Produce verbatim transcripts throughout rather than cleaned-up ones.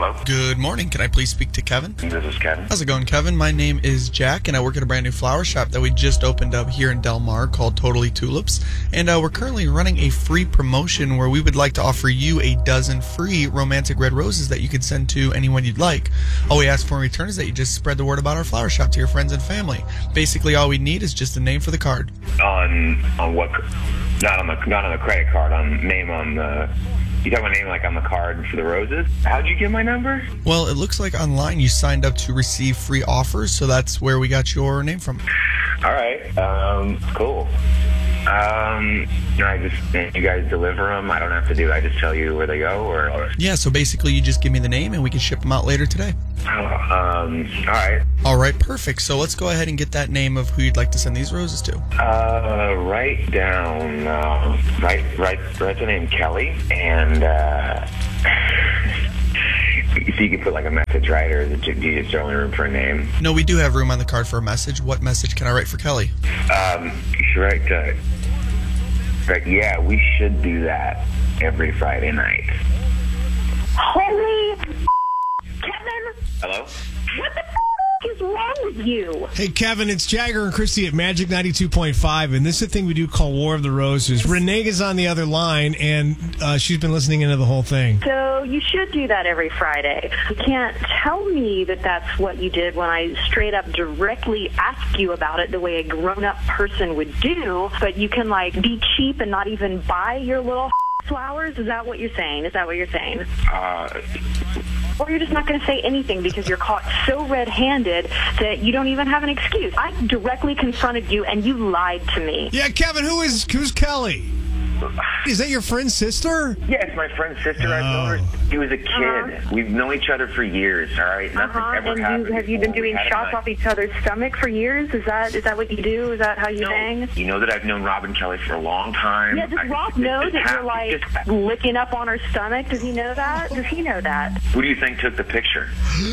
Hello? Good morning. Can I please speak to Kevin? This is Kevin. How's it going, Kevin? My name is Jack, and I work at a brand new flower shop that we just opened up here in Del Mar called Totally Tulips. And uh, we're currently running a free promotion where we would like to offer you a dozen free romantic red roses that you could send to anyone you'd like. All we ask for in return is that you just spread the word about our flower shop to your friends and family. Basically, all we need is just a name for the card. On on what? Not on the not on the credit card. On name on the. You talking about name like on the card for the roses? How'd you get my number? Well, it looks like online you signed up to receive free offers, so that's where we got your name from. All right. Um. Cool. Um. I just you guys deliver them. I don't have to do. I just tell you where they go, or. or... Yeah. So basically, you just give me the name, and we can ship them out later today. Oh, um. All right. All right. Perfect. So let's go ahead and get that name of who you'd like to send these roses to. Uh. Write down. Uh, write. Write. Write the name Kelly, and. uh... So you can put like a message, right? Or do you just only room for a name? No, we do have room on the card for a message. What message can I write for Kelly? Um, you should write, uh, right, yeah, we should do that every Friday night. Holy Kevin! Hello? What the is wrong with you? Hey, Kevin, it's Jagger and Christy at Magic ninety-two point five, and this is a thing we do called War of the Roses. Renee is on the other line, and uh, she's been listening into the whole thing. So you should do that every Friday. You can't tell me that that's what you did when I straight up directly ask you about it the way a grown-up person would do, but you can, like, be cheap and not even buy your little flowers? Is that what you're saying? Is that what you're saying? Uh... Or you're just not going to say anything because you're caught so red-handed that you don't even have an excuse. I directly confronted you, and you lied to me. Yeah, Kevin, who is who's Kelly? Is that your friend's sister? Yeah, it's my friend's sister. Oh. I've known her. She was a kid. Uh-huh. We've known each other for years, all right? Nothing Uh-huh. ever And happened. you, have you been before. doing We had a shots night. off each other's stomach for years? Is that is that what you do? Is that how you No. hang? You know that I've known Robin Kelly for a long time. Yeah, does I- Rob it- know it that you're, happened. like, Just- licking up on her stomach? Does he know that? Does he know that? Who do you think took the picture?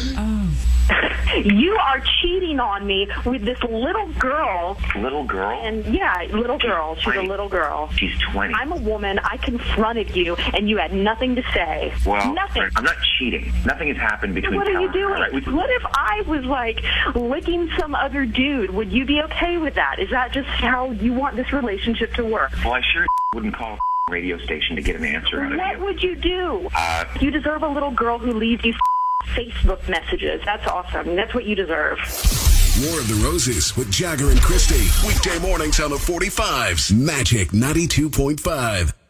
You are cheating on me with this little girl. Little girl? And, yeah, little girl. She's a twenty. little girl. She's twenty. I'm a woman. I confronted you, and you had nothing to say. Well, nothing. I'm not cheating. Nothing has happened between What are you Cal- doing? All right, we- What if I was, like, licking some other dude? Would you be okay with that? Is that just how you want this relationship to work? Well, I sure wouldn't call a radio station to get an answer out of What you. would you do? Uh, You deserve a little girl who leaves you Facebook messages. That's awesome. That's what you deserve. War of the Roses with Jagger and Christy. Weekday mornings on the forty-fives. Magic ninety-two point five.